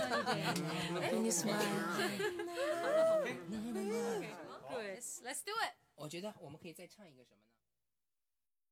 When you smile. Good. Let's do it. 我觉得我们可以再唱一个什么呢？